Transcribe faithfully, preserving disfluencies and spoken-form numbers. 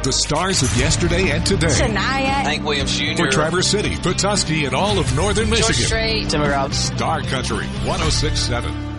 The stars of yesterday and today. Shania. Hank Williams Junior For Traverse City, Petoskey, and all of northern Michigan. George Strait. Timber Outs. Star Country one oh six point seven.